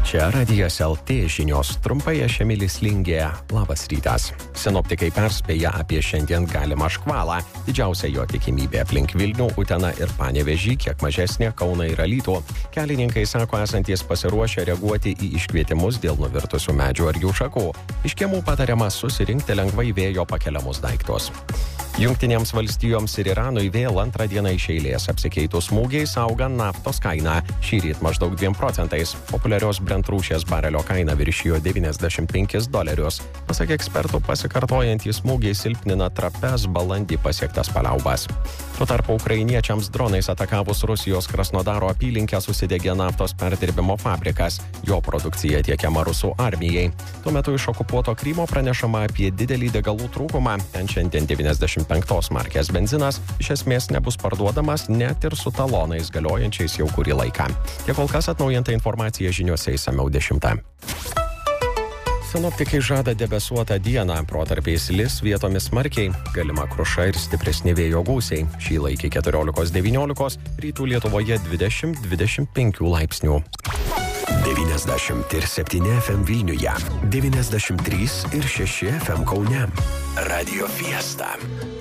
Čia Radijas LT žinios, trumpai aš Emilis Lingė. Labas rytas. Sinoptikai perspėja apie šiandien galimą škvalą. Didžiausia jo tikimybė aplink Vilnių, Uteną ir Panevėžį, kiek mažesnė Kauną ir Alytų. Kelininkai sako esantys pasiruošę reaguoti į iškvietimus dėl nuvirtusių medžių ar jų šakų. Iš kiemų patariama susirinkti lengvai vėjo pakeliamus daiktus. Jungtinėms valstijoms ir Iranui vėl antrą dieną iš eilės apsikeitus smūgiais auga naftos kaina. Šįryt maždaug 2%. Populiarios Brent rūšies barelio kaina viršijo $95. Pasak ekspertų, pasikartojantys smūgiai silpnina trapes balandį pasiektas paliaubas. Tuo tarpu ukrainiečiams dronais atakavus Rusijos Krasnodaro apylinkę susidegė naftos perdirbimo fabrikas. Jo produkcija tiekiama rusų armijai. Tuo metu iš okupuoto Krymo pranešama apie didelį degalų trūkumą. Ten šiandien 95 markės benzinas iš esmės nebus parduodamas net ir su talonais galiojančiais jau kurį laiką. Tiek kol kas atnaujinta informacija žiniuose išsamiau 10. Sinoptikai žada debesuotą dieną, protarpiais lis, vietomis smarkiai, galima kruša ir stipresni vėjo gūsiai. Šyla iki 14-19, rytų Lietuvoje 20-25 laipsnių. 97 FM Vilniuje, 93 ir 6 FM Kaune. Radio Fiesta.